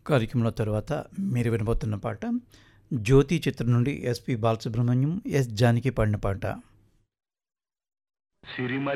కార్యక్రమంలో తర్వాత మీరు వినబోతున్న పాట జ్యోతి చిత్రం నుండి ఎస్పి బాలసుబ్రహ్మణ్యం, ఎస్ జానకి పాడిన పాట.